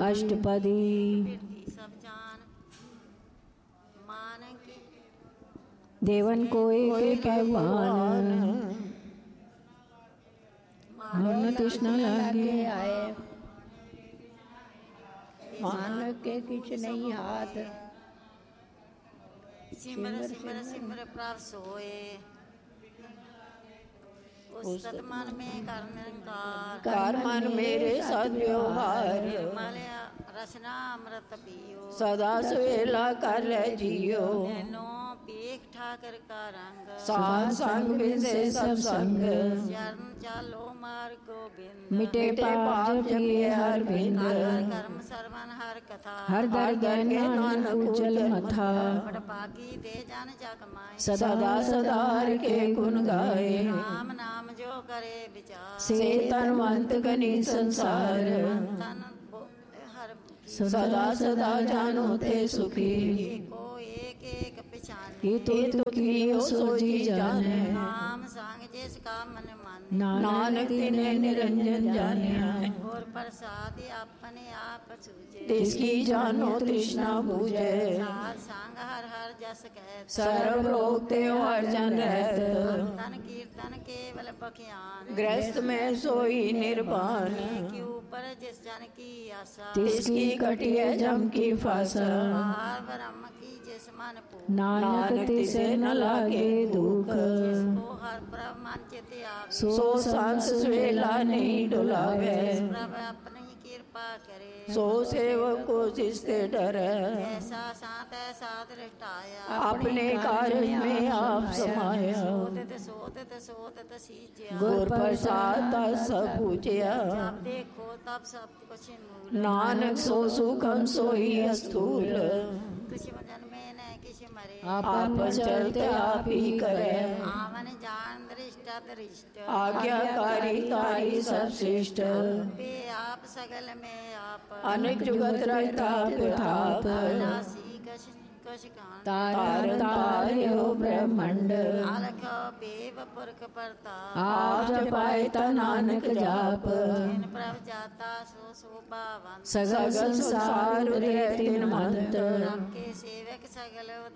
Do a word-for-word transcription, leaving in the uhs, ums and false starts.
अष्टपदी सब जान मान की देवन को एक भगवान मन तृष्णा लागे आए मान के किछ नहीं हाथ सिमर सिमर सिमर प्राप्त सोए उस सतमन में कर निरंकार कर मन मेरे सद्व्यवहार निर्मल रसना अमृत पियो सदा सुवेला कर ले जियो नैनो पेख ठाकर का रंग साध संग बिसे सब संग चरण चालो मार गोविंद मिटे पाप जपिए हर बिंद हर कर्म सरवन हर कथा हर दर नानक उज्जल मथा पाकी दे जान जा कमाए सदा सदा हर के गुण गाए नाम नाम जो करे विचार से तनवंत गनी संसार तन हर सदा सदा जानो ते सुखी को एक एक पहचान ये तो दुखी सो जी जाने नाम संग जिसका मन मान नानक तिने निरंजन जानिया और प्रसाद अपने आप सूझे तिसकी जानो तृष्णा बूझे सार संग हर हर जस कहत सर्व लोक ते हर जन रहत तन कीर्तन केवल बख्यान गृहस्थ में सोई निर्वाण के ऊपर जिस जन की आशा तिसकी कटिय जम की फासा पार ब्रह्म की जिस मन पू नानक तिसे न लागे दुख जिसको हर प्रभ मन चित आवे सो सांस स्वेला नहीं डुलावे प्रभ अपनी कृपा करे सो सेवक को जिससे डरे ऐसा सात ऐसा दृष्टाया अपने कार्य में आप समाया सोतत सोतत सोतत सीज्या गुर प्रसाद सब पूजया जब देखो तब सब कुछ मूल नानक सो सुखम सोई स्थूल किसी जन्मे न किसी मरे आपन चलते आप ही करे आवन जान दृष्ट दृष्ट आज्ञाकारी तारी सब श्रेष्ठ पे आप सगल में आप अनेक जुगत रहता प्रताप नासी कश कश कान तार तार्यो ब्रह्मंड अलख बेव पुरख परताप आप जपाए ता नानक जाप जिन प्रभ जाता सो शोभावन सगल संसार उदय तिन मंत आपके सेवक सगल